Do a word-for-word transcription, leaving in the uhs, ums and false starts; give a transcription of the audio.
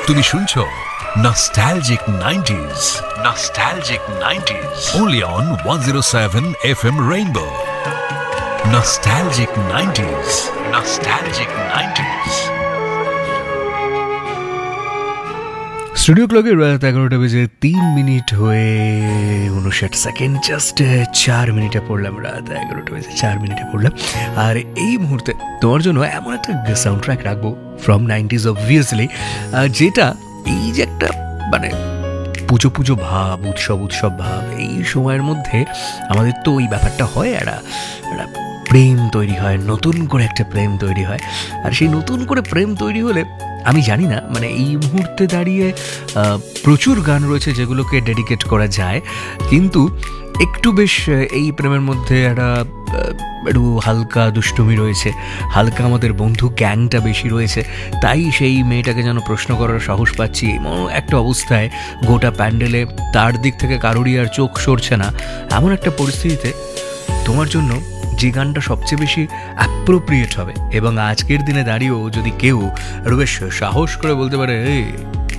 তুমি শুনছো Nostalgic nineties, Nostalgic nineties, only on one oh seven F M Rainbow. Nostalgic nineties, Nostalgic nineties. Studio ক্লকে রাত এগারোটা বেজে তিন মিনিট হয়ে উনষাট সেকেন্ড, জাস্ট চার মিনিটে পড়লাম। রাত এগারোটা বেজে চার মিনিটে পড়লাম। আর এই মুহূর্তে তোমার জন্য এমন একটা সাউন্ড ট্র্যাক রাখবো ফ্রম নাইনটিজ অবভিয়াসলি, যেটা এই যে একটা মানে পুজো পুজো ভাব, উৎসব উৎসব ভাব, এই সময়ের মধ্যে আমাদের তো ওই ব্যাপারটা হয়, একটা একটা প্রেম তৈরি হয়, নতুন করে একটা প্রেম তৈরি হয়। আর সেই নতুন করে প্রেম তৈরি হলে আমি জানি না, মানে এই মুহূর্তে দাঁড়িয়ে প্রচুর গান রয়েছে যেগুলোকে ডেডিকেট করা যায়, কিন্তু একটু বেশ এই প্রেমের মধ্যে একটা একটু হালকা দুষ্টুমি রয়েছে, হালকা আমাদের বন্ধু গ্যাংটা বেশি রয়েছে। তাই সেই মেয়েটাকে যেন প্রশ্ন করার সাহস পাচ্ছি এমন একটা অবস্থায়, গোটা প্যান্ডেলে তার দিক থেকে কারোরই আর চোখ সরছে না, এমন একটা পরিস্থিতিতে তোমার জন্য যে গানটা সবচেয়ে বেশি অ্যাপ্রোপ্রিয়েট হবে, এবং আজকের দিনে দাঁড়িয়েও যদি কেউ আরও বেশ সাহস করে বলতে পারে এই